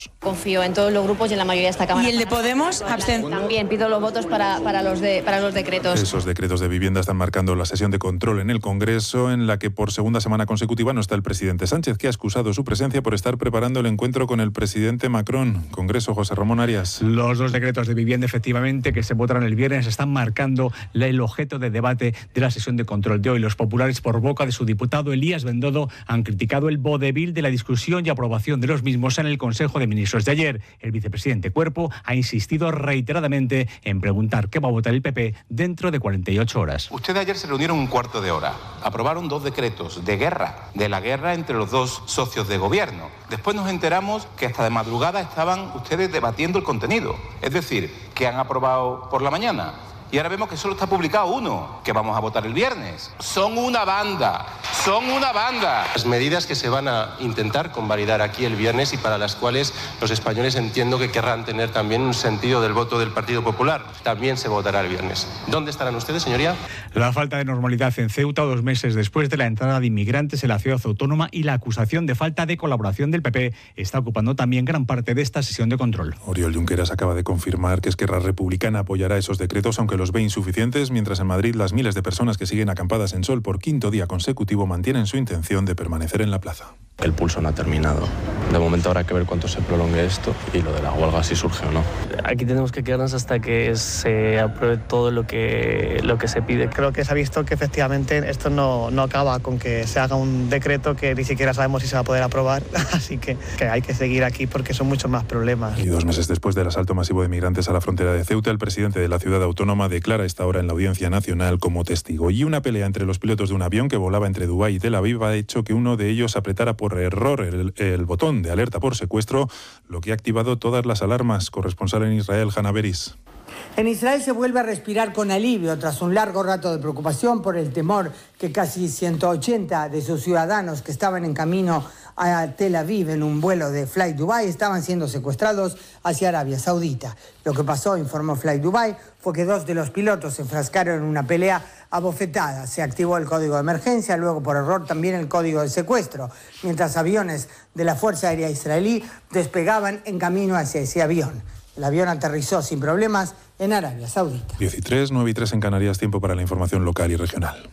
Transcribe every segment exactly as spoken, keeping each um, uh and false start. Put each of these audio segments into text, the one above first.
Confío en todos los grupos y en la mayoría de esta Cámara. ¿Y el de Podemos? Absten... También pido los votos para, para, los de, para los decretos. Esos decretos de vivienda están marcando la sesión de control en el Congreso, en la que por segunda semana consecutiva no está el presidente Sánchez, que ha excusado su presencia por estar preparando el encuentro con el presidente Macron. Congreso, José Ramón Arias. Los dos decretos de vivienda, efectivamente, que se votarán el viernes, están marcando el objeto de debate de la sesión de control de hoy. Los populares, por boca de su diputado Elías Bendodo, han criticado el vodevil de la discusión y aprobación de los mismos en el Consejo de Ministros de ayer. El vicepresidente Cuerpo ha insistido reiteradamente en preguntar qué va a votar el P P dentro de cuarenta y ocho horas. Ustedes ayer se reunieron un cuarto de hora, aprobaron dos decretos de guerra, de la guerra entre los dos socios de gobierno. Después nos enteramos que hasta de madrugada estaban ustedes debatiendo el contenido, es decir, que han aprobado por la mañana. Y ahora vemos que solo está publicado uno, que vamos a votar el viernes. Son una banda, son una banda. Las medidas que se van a intentar convalidar aquí el viernes y para las cuales los españoles entiendo que querrán tener también un sentido del voto del Partido Popular, también se votará el viernes. ¿Dónde estarán ustedes, señoría? La falta de normalidad en Ceuta dos meses después de la entrada de inmigrantes en la ciudad autónoma y la acusación de falta de colaboración del P P está ocupando también gran parte de esta sesión de control. Oriol Junqueras acaba de confirmar que Esquerra Republicana apoyará esos decretos, aunque los ve insuficientes, mientras en Madrid las miles de personas que siguen acampadas en Sol por quinto día consecutivo mantienen su intención de permanecer en la plaza. El pulso no ha terminado. De momento habrá que ver cuánto se prolongue esto y lo de la huelga si surge o no. Aquí tenemos que quedarnos hasta que se apruebe todo lo que, lo que se pide. Creo que se ha visto que efectivamente esto no, no acaba con que se haga un decreto que ni siquiera sabemos si se va a poder aprobar, así que, que hay que seguir aquí porque son muchos más problemas. Y dos meses después del asalto masivo de migrantes a la frontera de Ceuta, el presidente de la ciudad autónoma declara esta hora en la Audiencia Nacional como testigo. Y una pelea entre los pilotos de un avión que volaba entre Dubái y Tel Aviv ha hecho que uno de ellos apretara por error el, el botón de alerta por secuestro, lo que ha activado todas las alarmas. Corresponsal en Israel, Hanna Beris. En Israel se vuelve a respirar con alivio tras un largo rato de preocupación por el temor que casi ciento ochenta de sus ciudadanos que estaban en camino a Tel Aviv en un vuelo de Fly Dubai estaban siendo secuestrados hacia Arabia Saudita. Lo que pasó, informó Fly Dubai, fue que dos de los pilotos se enfrascaron en una pelea a bofetadas. Se activó el código de emergencia, luego por error también el código de secuestro, mientras aviones de la Fuerza Aérea Israelí despegaban en camino hacia ese avión. El avión aterrizó sin problemas en Arabia Saudita. diez y tres, nueve y tres en Canarias, tiempo para la información local y regional.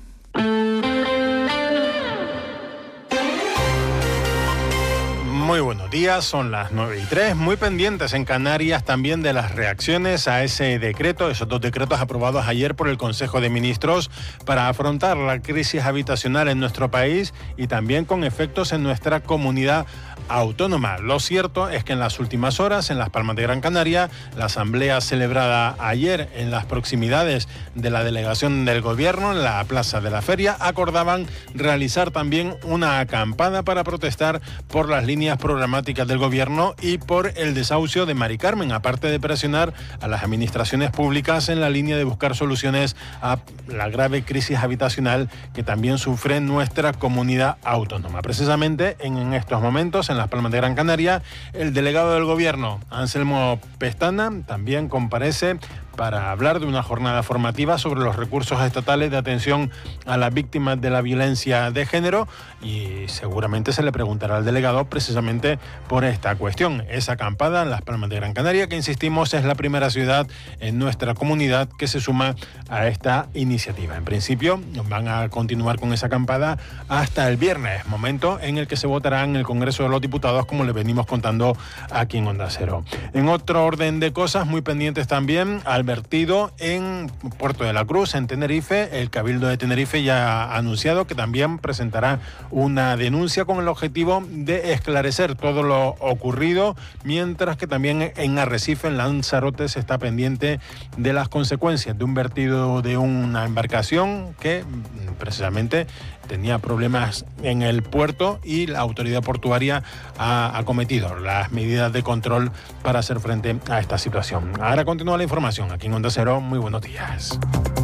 Muy buenos días, son las nueve y tres, muy pendientes en Canarias también de las reacciones a ese decreto, esos dos decretos aprobados ayer por el Consejo de Ministros para afrontar la crisis habitacional en nuestro país y también con efectos en nuestra comunidad autónoma. Lo cierto es que en las últimas horas, en Las Palmas de Gran Canaria, la asamblea celebrada ayer en las proximidades de la delegación del Gobierno, en la Plaza de la Feria, acordaban realizar también una acampada para protestar por las líneas programáticas del Gobierno y por el desahucio de Mari Carmen, aparte de presionar a las administraciones públicas en la línea de buscar soluciones a la grave crisis habitacional que también sufre nuestra comunidad autónoma. Precisamente en estos momentos, en Las Palmas de Gran Canaria, el delegado del Gobierno, Anselmo Pestana, también comparece para hablar de una jornada formativa sobre los recursos estatales de atención a las víctimas de la violencia de género y seguramente se le preguntará al delegado precisamente por esta cuestión. Esa acampada en Las Palmas de Gran Canaria, que insistimos es la primera ciudad en nuestra comunidad que se suma a esta iniciativa. En principio van a continuar con esa acampada hasta el viernes, momento en el que se votará en el Congreso de los Diputados, como le venimos contando aquí en Onda Cero. En otro orden de cosas, muy pendientes también al vertido en Puerto de la Cruz, en Tenerife. El Cabildo de Tenerife ya ha anunciado que también presentará una denuncia con el objetivo de esclarecer todo lo ocurrido, mientras que también en Arrecife, en Lanzarote, se está pendiente de las consecuencias de un vertido de una embarcación que precisamente tenía problemas en el puerto y la autoridad portuaria ha acometido las medidas de control para hacer frente a esta situación. Ahora continúa la información aquí en Onda Cero. Muy buenos días.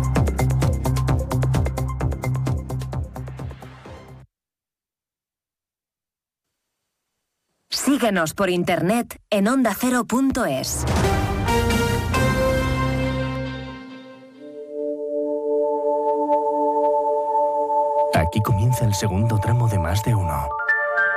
Síguenos por internet en onda cero punto es. Aquí comienza el segundo tramo de Más de Uno.